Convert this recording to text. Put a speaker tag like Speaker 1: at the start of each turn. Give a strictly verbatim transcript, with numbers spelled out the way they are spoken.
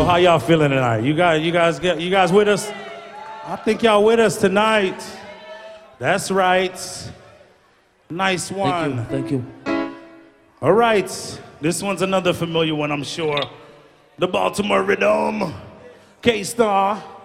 Speaker 1: how y'all feeling tonight? You guys, you guys, get, you guys with us? I think y'all with us tonight. That's right. Nice one.
Speaker 2: Thank you. Thank you.
Speaker 1: All right. This one's another familiar one, I'm sure. The Baltimore Rhythm. K-Star.